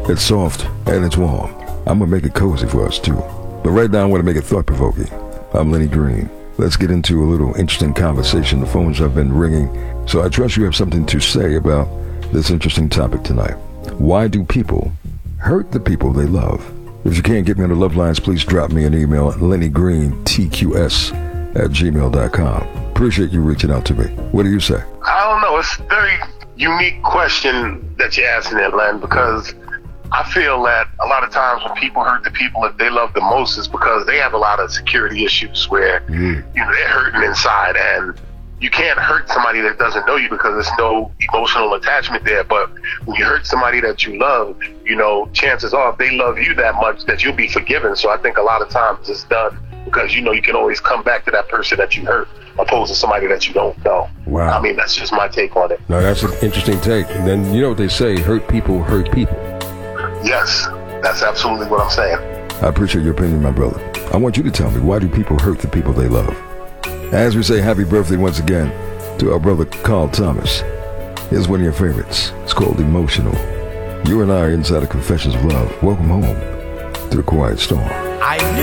It's soft and it's warm. I'm gonna make it cozy for us too. But right now I want to make it thought-provoking. I'm Lenny Green. Let's get into a little interesting conversation. The phones have been ringing, so I trust you have something to say about this interesting topic tonight. Why do people hurt the people they love? If you can't get me on the love lines, please drop me an email at lennygreentqs@gmail.com. Appreciate you reaching out to me. What do you say? I don't know. It's a very unique question that you're asking there, Len, because I feel that a lot of times when people hurt the people that they love the most is because they have a lot of security issues where they're hurting inside, and you can't hurt somebody that doesn't know you because there's no emotional attachment there. But when you hurt somebody that you love, chances are if they love you that much that you'll be forgiven. So I think a lot of times it's done because you can always come back to that person that you hurt, opposed to somebody that you don't know. Wow. I mean, that's just my take on it. No, that's an interesting take. And then you know what they say, hurt people hurt people. Yes, that's absolutely what I'm saying. I appreciate your opinion, my brother. I want you to tell me, why do people hurt the people they love? As we say happy birthday once again to our brother Carl Thomas. Here's one of your favorites. It's called Emotional. You and I are inside of Confessions of Love. Welcome home to the Quiet Storm. I knew